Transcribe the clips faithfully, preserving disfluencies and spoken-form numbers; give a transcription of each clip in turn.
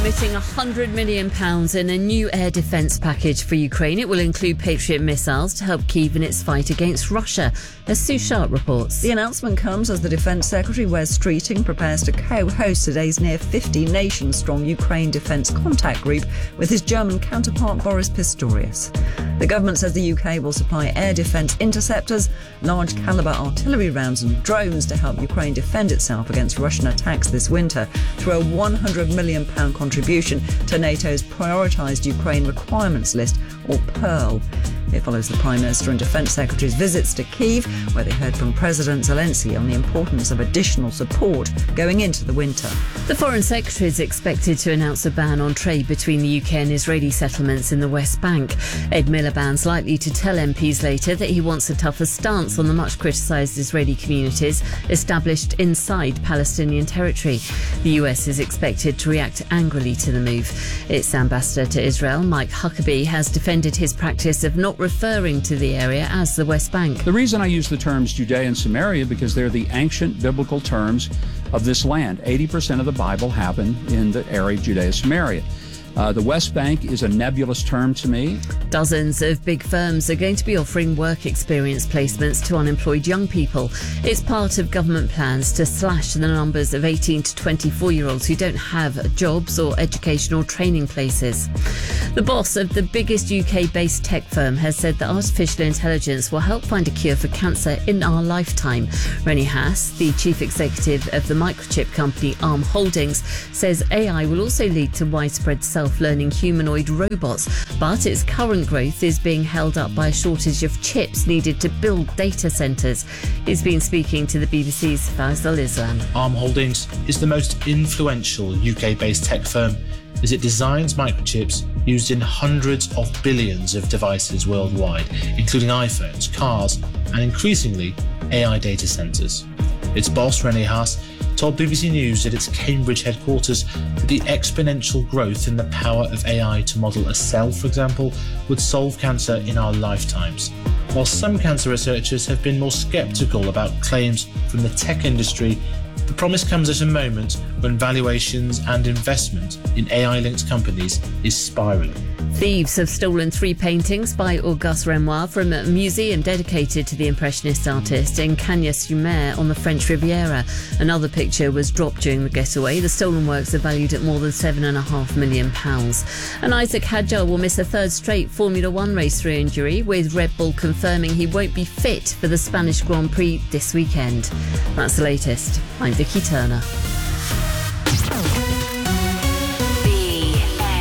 committing one hundred million pounds in a new air defence package for Ukraine. It will include Patriot missiles to help Kyiv in its fight against Russia, as Sue Sharp reports. The announcement comes as the Defence Secretary, Wes Streeting, prepares to co-host today's near fifty nation-strong Ukraine Defence Contact Group with his German counterpart Boris Pistorius. The government says the U K will supply air defence interceptors, large-calibre artillery rounds and drones to help Ukraine defend itself against Russian attacks this winter through a one hundred million pounds contribution to NATO's Prioritised Ukraine Requirements List, or PEARL. It follows the Prime Minister and Defence Secretary's visits to Kyiv, where they heard from President Zelensky on the importance of additional support going into the winter. The Foreign Secretary is expected to announce a ban on trade between the U K and Israeli settlements in the West Bank. Ed Miliband's likely to tell M Ps later that he wants a tougher stance on the much criticised Israeli communities established inside Palestinian territory. The U S is expected to react angrily to the move. Its ambassador to Israel, Mike Huckabee, has defended his practice of not referring to the area as the West Bank. The reason I use the terms Judea and Samaria because they're the ancient biblical terms of this land. eighty percent of the Bible happened in the area of Judea and Samaria. Uh, the West Bank is a nebulous term to me. Dozens of big firms are going to be offering work experience placements to unemployed young people. It's part of government plans to slash the numbers of eighteen to twenty-four-year-olds who don't have jobs or educational training places. The boss of the biggest U K-based tech firm has said that artificial intelligence will help find a cure for cancer in our lifetime. Rennie Haas, the chief executive of the microchip company Arm Holdings, says A I will also lead to widespread self self-learning humanoid robots, but its current growth is being held up by a shortage of chips needed to build data centres. He's been speaking to the B B C's Faisal Islam. Arm Holdings is the most influential U K-based tech firm as it designs microchips used in hundreds of billions of devices worldwide, including iPhones, cars, and increasingly A I data centres. Its boss, Rennie Haas, told B B C News at its Cambridge headquarters that the exponential growth in the power of A I to model a cell, for example, would solve cancer in our lifetimes. While some cancer researchers have been more sceptical about claims from the tech industry, the promise comes at a moment when valuations and investment in A I-linked companies is spiralling. Thieves have stolen three paintings by Auguste Renoir from a museum dedicated to the Impressionist artist in Cagnes-sur-Mer on the French Riviera. Another picture was dropped during the getaway. The stolen works are valued at more than seven and a half million pounds. And Isaac Hadjar will miss a third straight Formula One race through injury, with Red Bull confirming he won't be fit for the Spanish Grand Prix this weekend. That's the latest. I'm Vicky Turner.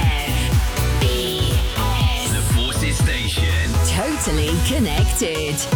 Totally connected.